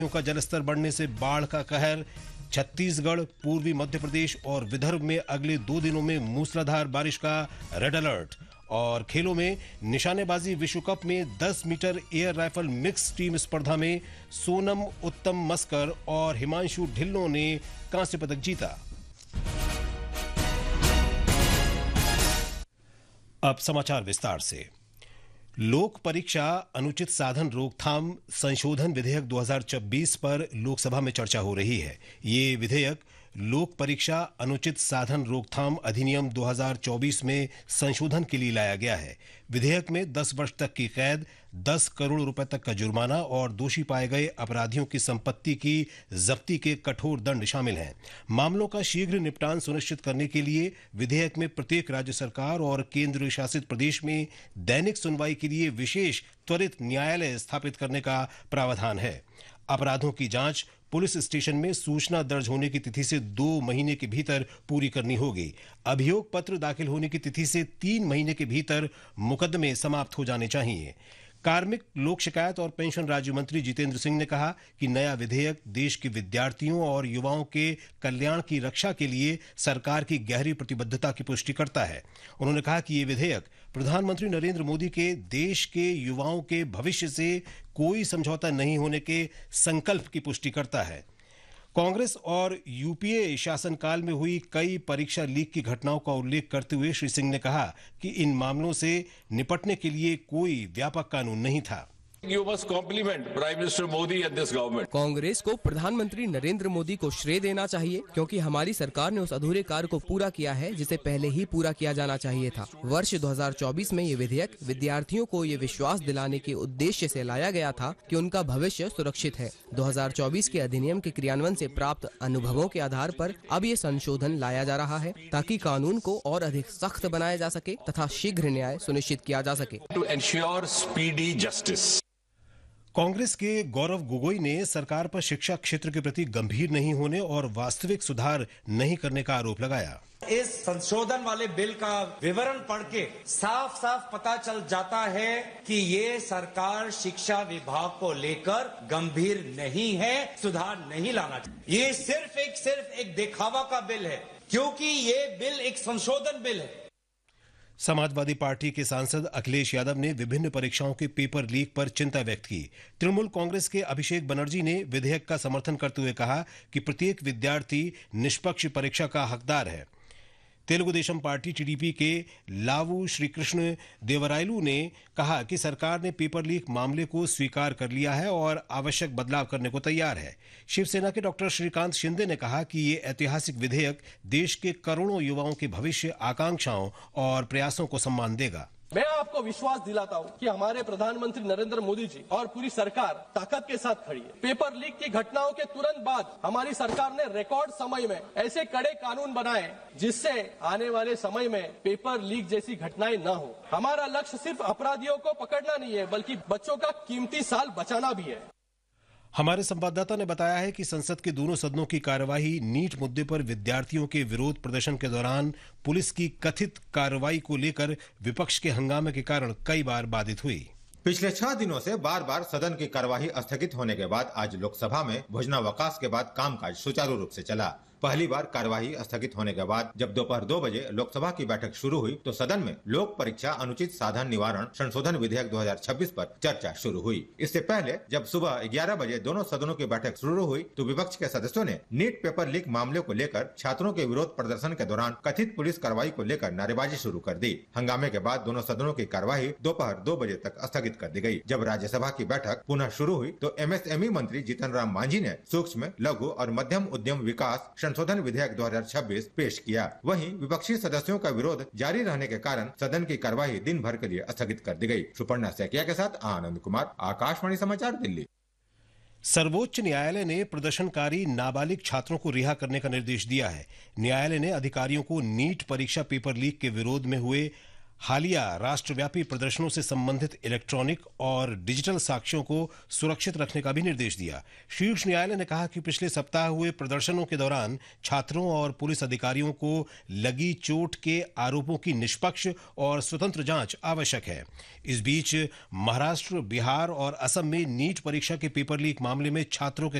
का जलस्तर बढ़ने से बाढ़ का कहर। छत्तीसगढ़, पूर्वी मध्य प्रदेश और विदर्भ में अगले 2 दिनों में मूसलाधार बारिश का रेड अलर्ट। और खेलों में निशानेबाजी विश्व कप में 10 metre air rifle mix team स्पर्धा में सोनम उत्तम मस्कर और हिमांशु ढिल्लों ने कांस्य पदक जीता। अब समाचार विस्तार से। लोक परीक्षा अनुचित साधन रोकथाम संशोधन विधेयक 2024 पर लोकसभा में चर्चा हो रही है। ये विधेयक लोक परीक्षा अनुचित साधन रोकथाम अधिनियम 2024 में संशोधन के लिए लाया गया है। विधेयक में 10 वर्ष तक की कैद, 10 करोड़ रुपए तक का जुर्माना और दोषी पाए गए अपराधियों की संपत्ति की जब्ती के कठोर दंड शामिल हैं। मामलों का शीघ्र निपटान सुनिश्चित करने के लिए विधेयक में प्रत्येक राज्य सरकार और केंद्र शासित प्रदेश में दैनिक सुनवाई के लिए विशेष त्वरित न्यायालय स्थापित करने का प्रावधान है। अपराधों की जांच पुलिस स्टेशन में सूचना दर्ज होने की तिथि से 2 महीने के भीतर पूरी करनी होगी। अभियोग पत्र दाखिल होने की तिथि से 3 महीने के भीतर मुकदमे समाप्त हो जाने चाहिए। कार्मिक, लोक शिकायत और पेंशन राज्य मंत्री जितेंद्र सिंह ने कहा कि नया विधेयक देश के विद्यार्थियों और युवाओं के कल्याण की रक्षा के लिए सरकार की गहरी प्रतिबद्धता की पुष्टि करता है। उन्होंने कहा कि ये विधेयक प्रधानमंत्री नरेंद्र मोदी के देश के युवाओं के भविष्य से कोई समझौता नहीं होने के संकल्प की पुष्टि करता है। कांग्रेस और यूपीए शासनकाल में हुई कई परीक्षा लीक की घटनाओं का उल्लेख करते हुए श्री सिंह ने कहा कि इन मामलों से निपटने के लिए कोई व्यापक कानून नहीं था। You must compliment Prime Minister Modi and this government. Congress को प्रधानमंत्री नरेंद्र मोदी को श्रेय देना चाहिए, क्योंकि हमारी सरकार ने उस अधूरे कार्य को पूरा किया है जिसे पहले ही पूरा किया जाना चाहिए था। वर्ष 2024 में ये विधेयक विद्यार्थियों को ये विश्वास दिलाने के उद्देश्य से लाया गया था कि उनका भविष्य सुरक्षित है। 2024 के अधिनियम के क्रियान्वयन से प्राप्त अनुभवों के आधार पर अब ये संशोधन लाया जा रहा है ताकि कानून को और अधिक सख्त बनाया जा सके तथा शीघ्र न्याय सुनिश्चित किया जा सके। To ensure speedy justice. Congress के गौरव गोगोई ने सरकार पर शिक्षा क्षेत्र के प्रति गंभीर नहीं होने और वास्तविक सुधार नहीं करने का आरोप लगाया। इस संशोधन वाले बिल का विवरण पढ़ के साफ साफ पता चल जाता है कि ये सरकार शिक्षा विभाग को लेकर गंभीर नहीं है, सुधार नहीं लाना चाहिए। ये सिर्फ एक दिखावा का बिल है, क्योंकि ये बिल एक संशोधन बिल है। समाजवादी पार्टी के सांसद अखिलेश यादव ने विभिन्न परीक्षाओं के पेपर लीक पर चिंता व्यक्त की। तृणमूल कांग्रेस के अभिषेक बनर्जी ने विधेयक का समर्थन करते हुए कहा कि प्रत्येक विद्यार्थी निष्पक्ष परीक्षा का हकदार है। तेलुगु देशम पार्टी टीडीपी के लावू श्रीकृष्ण देवरायलू ने कहा कि सरकार ने पेपर लीक मामले को स्वीकार कर लिया है और आवश्यक बदलाव करने को तैयार है। शिवसेना के डॉक्टर श्रीकांत शिंदे ने कहा कि ये ऐतिहासिक विधेयक देश के करोड़ों युवाओं के भविष्य, आकांक्षाओं और प्रयासों को सम्मान देगा। मैं आपको विश्वास दिलाता हूं कि हमारे प्रधानमंत्री नरेंद्र मोदी जी और पूरी सरकार ताकत के साथ खड़ी है। पेपर लीक की घटनाओं के तुरंत बाद हमारी सरकार ने रिकॉर्ड समय में ऐसे कड़े कानून बनाए जिससे आने वाले समय में पेपर लीक जैसी घटनाएं न हो। हमारा लक्ष्य सिर्फ अपराधियों को पकड़ना नहीं है, बल्कि बच्चों का कीमती साल बचाना भी है। हमारे संवाददाता ने बताया है कि संसद के दोनों सदनों की कार्यवाही नीट मुद्दे पर विद्यार्थियों के विरोध प्रदर्शन के दौरान पुलिस की कथित कार्रवाई को लेकर विपक्ष के हंगामे के कारण कई बार बाधित हुई। पिछले 6 दिनों से बार बार सदन की कार्यवाही स्थगित होने के बाद आज लोकसभा में भोजनावकाश के बाद कामकाज सुचारू रूप से चला। पहली बार कार्यवाही स्थगित होने के बाद जब दोपहर 2 बजे लोकसभा की बैठक शुरू हुई तो सदन में लोक परीक्षा अनुचित साधन निवारण संशोधन विधेयक 2026 पर चर्चा शुरू हुई। इससे पहले जब सुबह 11 बजे दोनों सदनों की बैठक शुरू हुई तो विपक्ष के सदस्यों ने नीट पेपर लीक मामले को लेकर छात्रों के विरोध प्रदर्शन के दौरान कथित पुलिस कार्रवाई को लेकर नारेबाजी शुरू कर दी। हंगामे के बाद दोनों सदनों की कार्यवाही दोपहर 2 बजे तक स्थगित कर दी गयी। जब राज्यसभा की बैठक पुनः शुरू हुई तो एमएसएमई मंत्री जीतन राम मांझी ने सूक्ष्म, लघु और मध्यम उद्यम विकास संशोधन विधेयक 2026 पेश किया। वहीं विपक्षी सदस्यों का विरोध जारी रहने के कारण सदन की कार्यवाही दिन भर के लिए स्थगित कर दी गई। सुपर्णा सैकिया के साथ आनंद कुमार, आकाशवाणी समाचार, दिल्ली। सर्वोच्च न्यायालय ने प्रदर्शनकारी नाबालिग छात्रों को रिहा करने का निर्देश दिया है। न्यायालय ने अधिकारियों को नीट परीक्षा पेपर लीक के विरोध में हुए हालिया राष्ट्रव्यापी प्रदर्शनों से संबंधित इलेक्ट्रॉनिक और डिजिटल साक्ष्यों को सुरक्षित रखने का भी निर्देश दिया। शीर्ष न्यायालय ने कहा कि पिछले सप्ताह हुए प्रदर्शनों के दौरान छात्रों और पुलिस अधिकारियों को लगी चोट के आरोपों की निष्पक्ष और स्वतंत्र जांच आवश्यक है। इस बीच महाराष्ट्र, बिहार और असम में नीट परीक्षा के पेपर लीक मामले में छात्रों के